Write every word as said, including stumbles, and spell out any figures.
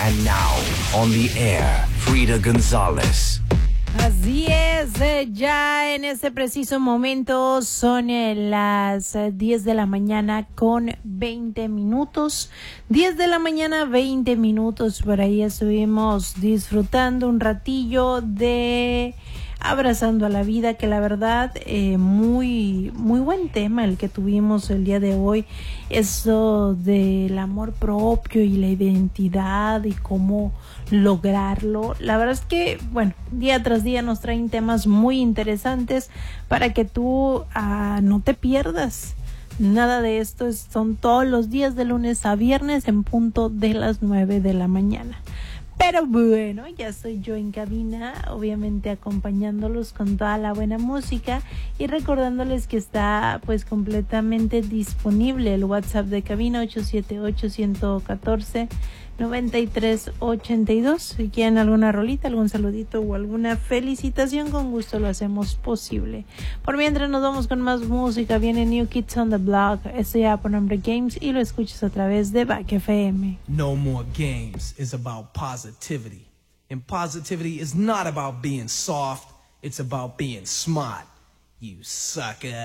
And now, on the air, Frida González. Así es, eh, ya en este preciso momento son eh, las eh, diez de la mañana con veinte minutos. diez de la mañana, veinte minutos. Por ahí estuvimos disfrutando un ratillo de Abrazando a la Vida, que la verdad, eh, muy, muy buen tema el que tuvimos el día de hoy. Eso del amor propio y la identidad y cómo lograrlo. La verdad es que, bueno, día tras día nos traen temas muy interesantes para que tú uh, no te pierdas. Nada de esto es, son todos los días de lunes a viernes en punto de las nueve de la mañana. Pero bueno, ya soy yo en cabina, obviamente acompañándolos con toda la buena música y recordándoles que está pues completamente disponible el WhatsApp de cabina ocho siete ocho, uno uno cuatro, nueve tres ocho dos. Si quieren alguna rolita, algún saludito o alguna felicitación, con gusto lo hacemos posible. Por mientras nos vamos con más música, viene New Kids on the Block, esto ya por nombre Games, y lo escuchas a través de Back F M. No More Games is about positivity. And positivity is not about being soft, it's about being smart. You sucker.